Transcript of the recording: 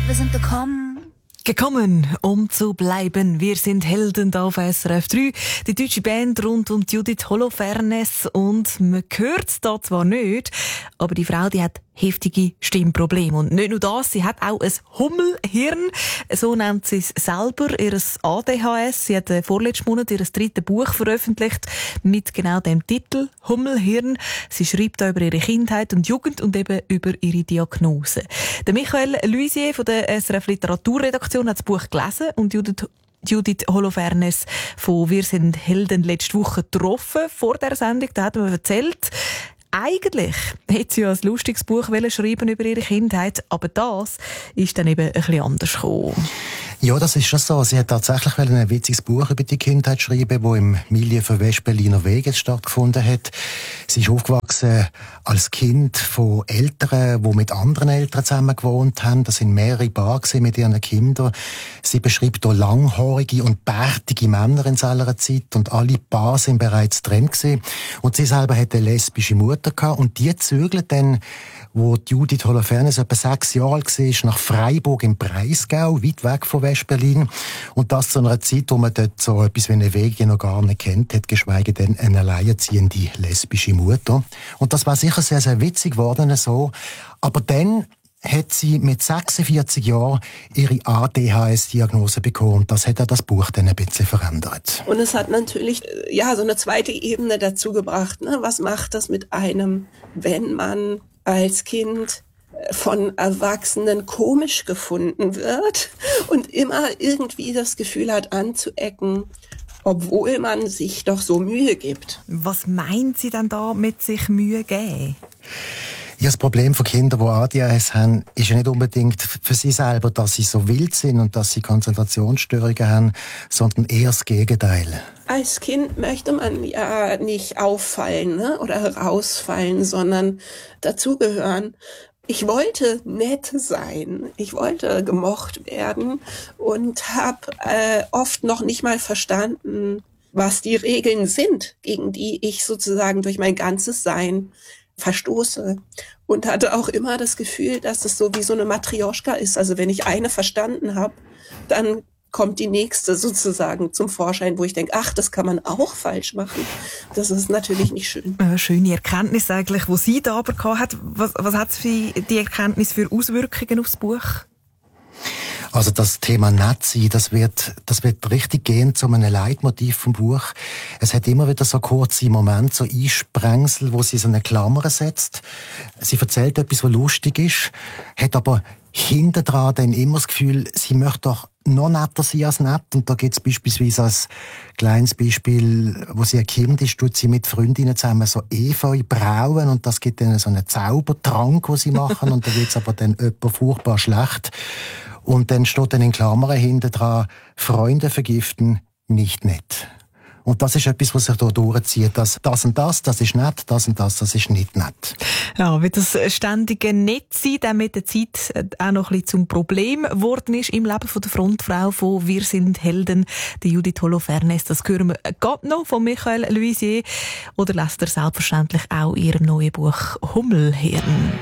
wir sind gekommen. Gekommen, um zu bleiben. Wir sind Helden auf SRF 3. Die deutsche Band rund um Judith Holofernes. Und man hört es da zwar nicht, aber die Frau, die hat heftige Stimmprobleme. Und nicht nur das, sie hat auch ein Hummelhirn. So nennt sie es selber, ihr ADHS. Sie hat vorletzten Monat ihr drittes Buch veröffentlicht mit genau dem Titel Hummelhirn. Sie schreibt da über ihre Kindheit und Jugend und eben über ihre Diagnose. Der Michael Luisier von der SRF Literaturredaktion hat das Buch gelesen und Judith Holofernes von «Wir sind Helden» letzte Woche getroffen vor der Sendung. Da hat man erzählt, eigentlich hätte sie ja ein lustiges Buch schreiben über ihre Kindheit, aber das ist dann eben ein bisschen anders gekommen. Ja, das ist schon so. Sie hat tatsächlich ein witziges Buch über die Kindheit schreiben, das im Milieu von West-Berliner Wege stattgefunden hat. Sie ist aufgewachsen als Kind von Eltern, die mit anderen Eltern zusammen gewohnt haben. Das sind mehrere Paare mit ihren Kindern. Sie beschreibt hier langhaarige und bärtige Männer in seiner Zeit und alle Paare sind bereits getrennt gewesen. Und sie selber hatte eine lesbische Mutter gehabt und die zügelt dann, wo Judith Holofernes etwa 6 Jahre alt war, nach Freiburg im Breisgau, weit weg von West-Berlin. Und das zu einer Zeit, wo man dort so etwas wie eine Wege noch gar nicht kennt hat, geschweige denn eine alleinerziehende lesbische Mutter. Und das war sicher sehr, sehr witzig geworden so. Aber dann hat sie mit 46 Jahren ihre ADHS-Diagnose bekommen. Und das hat auch das Buch dann ein bisschen verändert. Und es hat natürlich, so eine zweite Ebene dazu gebracht. Ne? Was macht das mit einem, wenn man als Kind von Erwachsenen komisch gefunden wird und immer irgendwie das Gefühl hat, anzuecken, obwohl man sich doch so Mühe gibt. Was meint sie denn da mit sich Mühe geben? Ja, das Problem von Kindern, die ADHS haben, ist ja nicht unbedingt für sie selber, dass sie so wild sind und dass sie Konzentrationsstörungen haben, sondern eher das Gegenteil. Als Kind möchte man ja nicht auffallen, ne, oder herausfallen, sondern dazugehören. Ich wollte nett sein, ich wollte gemocht werden und habe oft noch nicht mal verstanden, was die Regeln sind, gegen die ich sozusagen durch mein ganzes Sein verstoße. Und hatte auch immer das Gefühl, dass es so wie so eine Matrioschka ist. Also wenn ich eine verstanden habe, dann kommt die nächste sozusagen zum Vorschein, wo ich denke, ach, das kann man auch falsch machen. Das ist natürlich nicht schön. Schöne Erkenntnis eigentlich, die sie da aber gehabt hat. Was hat es für die Erkenntnis für Auswirkungen aufs Buch? Also das Thema Nazi, das wird richtig gehen zu einem Leitmotiv vom Buch. Es hat immer wieder so kurze Momente, so Einsprengsel, wo sie so eine Klammer setzt. Sie erzählt etwas, was lustig ist, hat aber hinten dran dann immer das Gefühl, sie möchte doch noch netter sein als nett. Und da gibt es beispielsweise als kleines Beispiel, wo sie ein Kind ist, tut sie mit Freundinnen zusammen so Efeu brauen und das gibt dann so einen Zaubertrank, den sie machen und da wird es aber dann jemand furchtbar schlecht. Und dann steht dann in Klammern hinten dran, Freunde vergiften, nicht nett. Und das ist etwas, was sich da durchzieht. Das und das ist nett, das und das ist nicht nett. Ja, wie das ständige Nettsein dann mit der Zeit auch noch ein bisschen zum Problem geworden ist im Leben von der Frontfrau von «Wir sind Helden», die Judith Holofernes. Das hören wir gerade noch von Michael Luisier. Oder lässt er selbstverständlich auch in ihrem neuen Buch «Hummelhirn».